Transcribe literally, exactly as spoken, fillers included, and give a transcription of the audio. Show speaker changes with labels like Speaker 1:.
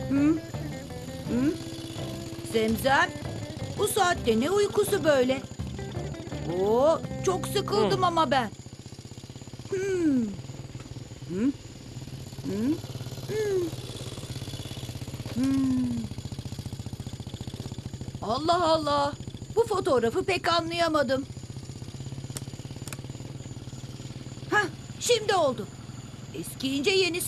Speaker 1: Hı? Hı? Zemzem, bu saatte ne uykusu böyle? Oo, çok sıkıldım ama ben. Hmm. Hı? Hı? Hmm. Hmm. Allah Allah. Bu fotoğrafı pek anlayamadım. Hah, şimdi oldu. Eskiyince yenisi